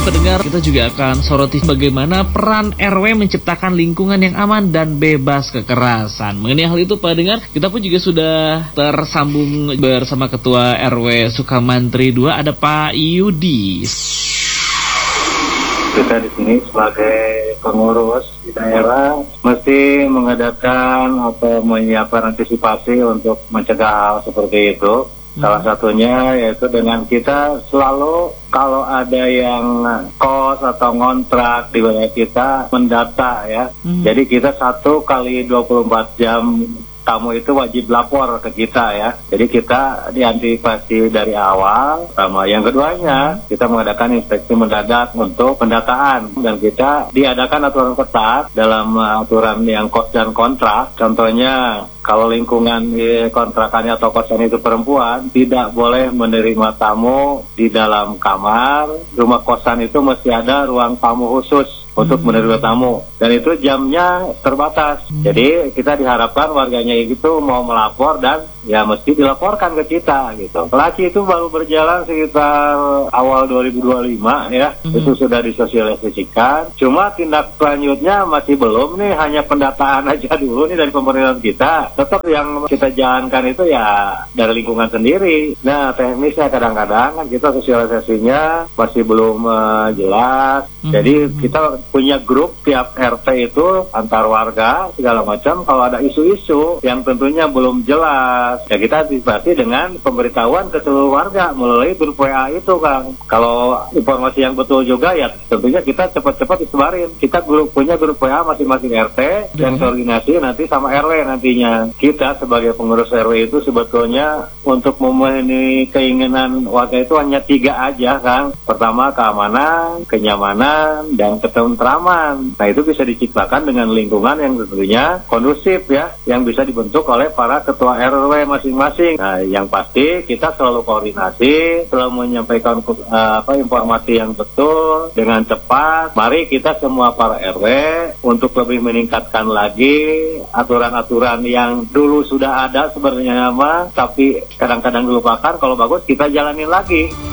Pendengar, kita juga akan soroti bagaimana peran RW menciptakan lingkungan yang aman dan bebas kekerasan. Mengenai hal itu, pendengar, kita pun juga sudah tersambung bersama Ketua RW Sukamantri 2, ada Pak Yudi. Kita di sini sebagai pengurus di daerah mesti mengadakan atau menyiapkan antisipasi untuk mencegah hal seperti itu. Salah satunya yaitu dengan kita selalu kalau ada yang kos atau ngontrak di wilayah kita mendata ya. Jadi kita 1 kali 24 jam tamu itu wajib lapor ke kita ya. Jadi kita diantisipasi dari awal. Sama yang keduanya, kita mengadakan inspeksi mendadak untuk pendataan dan kita diadakan aturan ketat dalam aturan yang kos dan kontrak. Contohnya kalau lingkungan kontrakannya atau kosan itu perempuan, tidak boleh menerima tamu di dalam kamar. Rumah kosan itu mesti ada ruang tamu khusus untuk menerima tamu, dan itu jamnya terbatas. Jadi kita diharapkan warganya itu mau melapor dan ya mesti dilaporkan ke kita gitu. Laki itu baru berjalan sekitar awal 2025 ya, itu sudah disosialisasikan. Cuma tindak lanjutnya masih belum nih, hanya pendataan aja dulu nih dari pemerintahan kita. Tetap yang kita jalankan itu ya dari lingkungan sendiri. Nah teknisnya kadang-kadang kan kita sosialisasinya masih belum jelas. Jadi kita punya grup tiap RT itu antar warga segala macam. Kalau ada isu-isu yang tentunya belum jelas, ya kita antisipasi dengan pemberitahuan ke seluruh warga melalui grup WA itu, Kang. Kalau informasi yang betul juga ya tentunya kita cepat-cepat disebarin. Kita punya grup WA masing-masing RT dan koordinasi nanti sama RW nantinya. Kita sebagai pengurus RW itu sebetulnya untuk memenuhi keinginan warga itu hanya 3 aja, Kang. Pertama keamanan, kenyamanan, dan ketentraman. Nah itu bisa diciptakan dengan lingkungan yang tentunya kondusif ya, yang bisa dibentuk oleh para ketua RW masing-masing. Nah yang pasti kita selalu koordinasi, selalu menyampaikan informasi yang betul dengan cepat. Mari kita semua para RW untuk lebih meningkatkan lagi aturan-aturan yang dulu sudah ada sebenarnya tapi kadang-kadang dilupakan. Kalau bagus kita jalanin lagi.